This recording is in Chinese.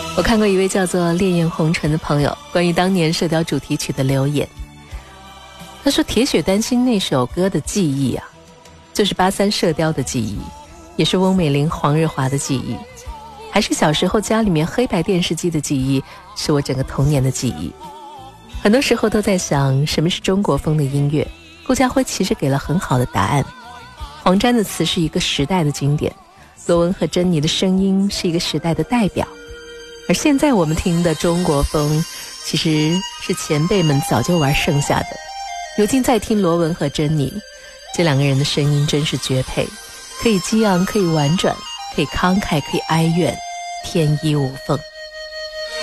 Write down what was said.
我看过一位叫做烈焰红尘的朋友关于当年射雕主题曲的留言，他说铁血丹心那首歌的记忆啊，就是83射雕的记忆，也是翁美玲黄日华的记忆，还是小时候家里面黑白电视机的记忆，是我整个童年的记忆。很多时候都在想什么是中国风的音乐，顾嘉辉其实给了很好的答案。黄沾的词是一个时代的经典，罗文和珍妮的声音是一个时代的代表，而现在我们听的中国风其实是前辈们早就玩剩下的。如今再听罗文和珍妮，这两个人的声音真是绝配，可以激昂，可以婉转，可以慷慨，可以哀怨，天衣无缝。